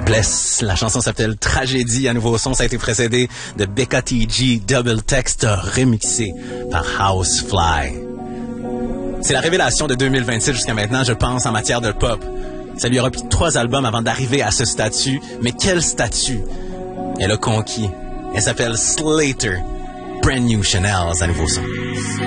Bless. La chanson s'appelle Tragédie. Un nouveau son, ça a été précédé de Becca TG Double Text remixé par Housefly. C'est la révélation de 2026 jusqu'à maintenant, je pense, en matière de pop. Ça lui aura pris 3 albums avant d'arriver à ce statut. Mais quel statut elle a conquis? Elle s'appelle Slater. Brand New Chanel, un nouveau son.